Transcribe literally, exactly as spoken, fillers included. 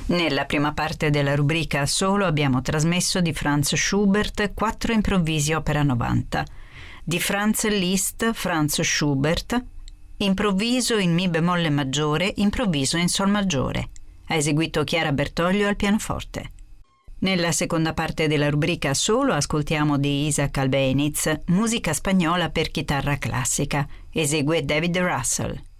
Nella prima parte della rubrica Solo abbiamo trasmesso di Franz Schubert quattro improvvisi opera novanta, di Franz Liszt, Franz Schubert, improvviso in Mi bemolle maggiore, improvviso in Sol maggiore. Ha eseguito Chiara Bertoglio al pianoforte. Nella seconda parte della rubrica Solo ascoltiamo di Isaac Albéniz musica spagnola per chitarra classica. Esegue David Russell.